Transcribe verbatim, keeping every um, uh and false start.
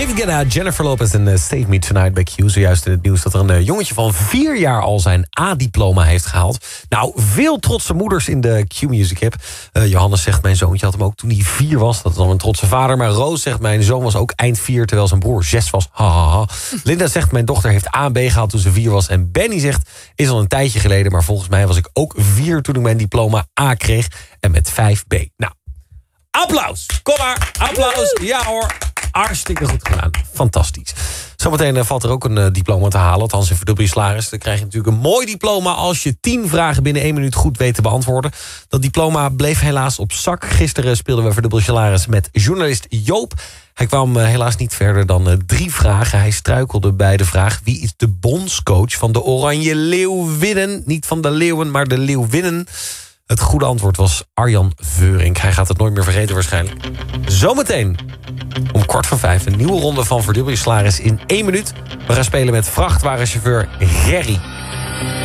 David Guetta, Jennifer Lopez en uh, Save Me Tonight bij Q. Zojuist in het nieuws dat er een uh, jongetje van vier jaar al zijn A-diploma heeft gehaald. Nou, veel trotse moeders in de Q-Music app. Uh, Johannes zegt, mijn zoontje had hem ook toen hij vier was. Dat is dan een trotse vader. Maar Roos zegt, mijn zoon was ook eind vier, terwijl zijn broer zes was. Ha, ha, ha. Linda zegt, mijn dochter heeft A en B gehaald toen ze vier was. En Benny zegt, is al een tijdje geleden, maar volgens mij was ik ook vier toen ik mijn diploma A kreeg. En met vijf B. Nou, applaus. Kom maar, applaus. Ja hoor. Hartstikke goed gedaan. Fantastisch. Zometeen uh, valt er ook een uh, diploma te halen. Althans in verdubbel je salaris. Dan krijg je natuurlijk een mooi diploma als je tien vragen binnen één minuut goed weet te beantwoorden. Dat diploma bleef helaas op zak. Gisteren speelden we verdubbel je salaris met journalist Joop. Hij kwam uh, helaas niet verder dan uh, drie vragen. Hij struikelde bij de vraag: wie is de bondscoach van de Oranje Leeuwinnen? Niet van de Leeuwen, maar de Leeuwinnen. Het goede antwoord was Arjan Veurink. Hij gaat het nooit meer vergeten waarschijnlijk. Zometeen om kwart voor vijf een nieuwe ronde van verdubbel je salaris in één minuut. We gaan spelen met vrachtwagenchauffeur Gerry.